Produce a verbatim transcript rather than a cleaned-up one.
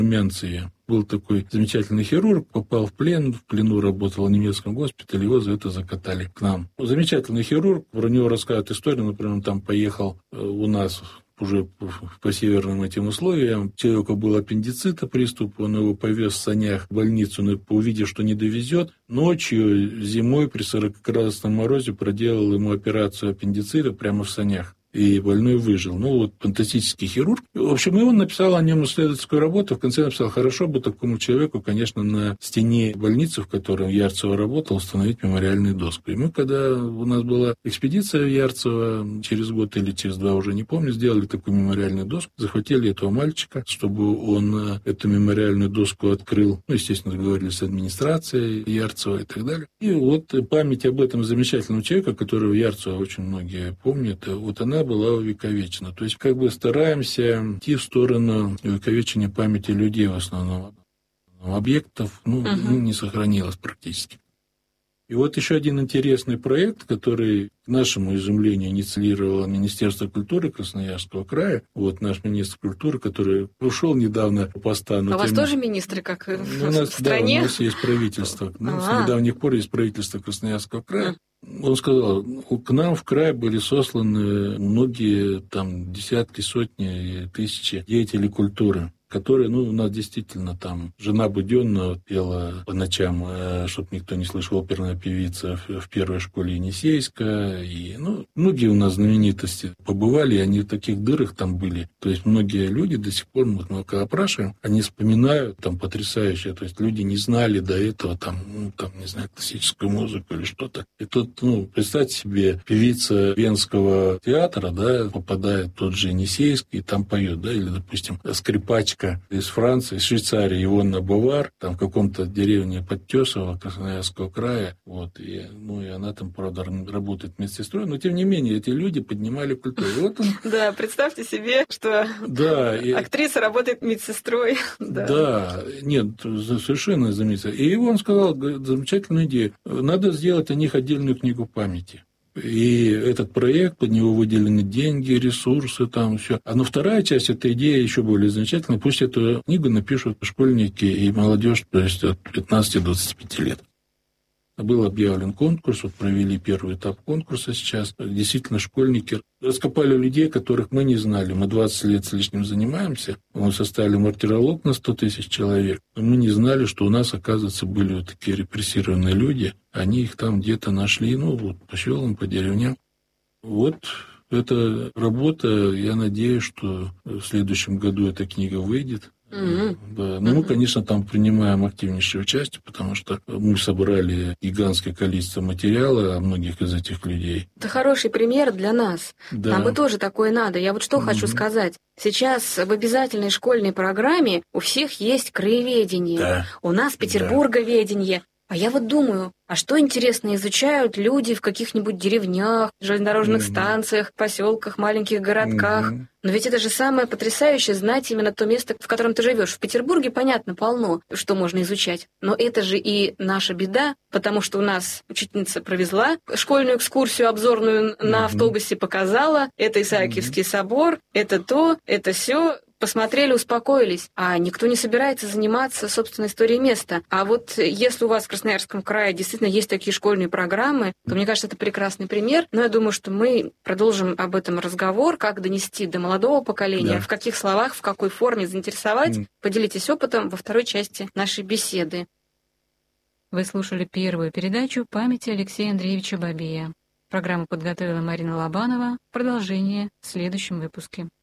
Румянцеве. Был такой замечательный хирург, попал в плен, в плену работал в немецком госпитале, его за это закатали к нам. Замечательный хирург, про него рассказывают историю, например, он там поехал у нас уже по северным этим условиям. Человеку был аппендицита приступ, он его повез в санях в больницу, но увидев, что не довезет, ночью, зимой при сорокаградусном морозе проделал ему операцию аппендицита прямо в санях. И больной выжил. Ну, вот фантастический хирург. В общем, и он написал о нем исследовательскую работу. В конце написал, хорошо бы такому человеку, конечно, на стене больницы, в которой Ярцево работал, установить мемориальную доску. И мы, когда у нас была экспедиция в Ярцево, через год или через два, уже не помню, сделали такую мемориальную доску, захватили этого мальчика, чтобы он эту мемориальную доску открыл. Ну, естественно, договорились с администрацией Ярцева и так далее. И вот память об этом замечательном человеке, которого Ярцево очень многие помнят, вот она была увековечена. То есть, как бы стараемся идти в сторону увековечения памяти людей в основном. Объектов, ну, uh-huh. не сохранилось практически. И вот еще один интересный проект, который, к нашему изумлению, инициировало Министерство культуры Красноярского края. Вот наш министр культуры, который ушел недавно по посту. А у вас тем... тоже министры, как ну, у нас, в стране? Да, у нас есть правительство. Ну, с недавних пор есть правительство Красноярского края. Он сказал, к нам в край были сосланы многие, там, десятки, сотни, тысячи деятелей культуры, которые, ну, у нас действительно там жена Будённого пела по ночам, чтобы никто не слышал, оперная певица в первой школе Енисейска, и, ну, многие у нас знаменитости побывали, и они в таких дырах там были. То есть многие люди до сих пор, мы когда опрашиваем, они вспоминают там потрясающе, то есть люди не знали до этого там, ну, там, не знаю, классическую музыку или что-то. И тут, ну, представьте себе, певица Венского театра, да, попадает в тот же Енисейск и там поет, да, или, допустим, скрипачка из Франции, из Швейцарии, Ивонна Бовар, там в каком-то деревне Подтесово, Красноярского края, вот, и, ну, и она там, правда, работает медсестрой, но, тем не менее, эти люди поднимали культуру. Вот он... Да, представьте себе, что да, актриса и... работает медсестрой. Да. да, нет, совершенно замечательно. И он сказал, замечательную идею, надо сделать о них отдельную книгу памяти. И этот проект, под него выделены деньги, ресурсы, там все. А ну, вторая часть этой идеи еще более замечательная. Пусть эту книгу напишут школьники и молодежь, то есть от пятнадцати до двадцати пяти лет. Был объявлен конкурс, вот провели первый этап конкурса сейчас. Действительно, школьники раскопали людей, которых мы не знали. Мы двадцать лет с лишним занимаемся. Мы составили мартиролог на сто тысяч человек. Но мы не знали, что у нас, оказывается, были вот такие репрессированные люди. Они их там где-то нашли, ну, вот, по селам, по деревням. Вот эта работа, я надеюсь, что в следующем году эта книга выйдет. Mm-hmm. Да. Но mm-hmm. мы, конечно, там принимаем активнейшее участие, потому что мы собрали гигантское количество материала о многих из этих людей. Это хороший пример для нас. Да. Нам бы тоже такое надо. Я вот что mm-hmm. хочу сказать. Сейчас в обязательной школьной программе у всех есть краеведение. Да. У нас петербурговедение. А я вот думаю, а что, интересно, изучают люди в каких-нибудь деревнях, железнодорожных mm-hmm. станциях, поселках, маленьких городках? Mm-hmm. Но ведь это же самое потрясающее знать именно то место, в котором ты живешь. В Петербурге, понятно, полно, что можно изучать. Но это же и наша беда, потому что у нас учительница провезла школьную экскурсию обзорную mm-hmm. на автобусе, показала. Это Исаакиевский mm-hmm. собор, это то, это сё. Посмотрели, успокоились, а никто не собирается заниматься собственной историей места. А вот если у вас в Красноярском крае действительно есть такие школьные программы, то, мне кажется, это прекрасный пример. Но я думаю, что мы продолжим об этом разговор, как донести до молодого поколения, да. в каких словах, в какой форме заинтересовать. Mm. Поделитесь опытом во второй части нашей беседы. Вы слушали первую передачу памяти Алексея Андреевича Бабея. Программу подготовила Марина Лобанова. Продолжение в следующем выпуске.